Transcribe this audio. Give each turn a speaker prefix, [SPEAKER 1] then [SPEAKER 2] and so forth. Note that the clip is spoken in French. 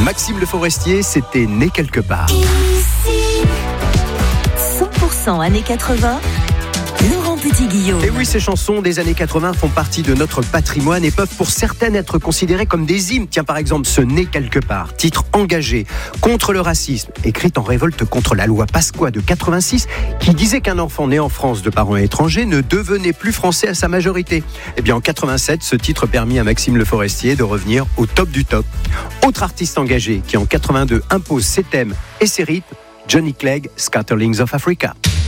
[SPEAKER 1] Maxime Le Forestier, c'était né quelque part.
[SPEAKER 2] 100% années 80. Laurent Petit-Guillaume.
[SPEAKER 1] Et oui, ces chansons des années 80 font partie de notre patrimoine et peuvent pour certaines être considérées comme des hymnes. Tiens, par exemple, ce Né quelque part, titre engagé contre le racisme, écrit en révolte contre la loi Pasqua de 86, qui disait qu'un enfant né en France de parents étrangers ne devenait plus français à sa majorité. Eh bien, en 87, ce titre permit à Maxime Le Forestier de revenir au top du top. Autre artiste engagé qui, en 82, impose ses thèmes et ses rythmes, Johnny Clegg, Scatterlings of Africa.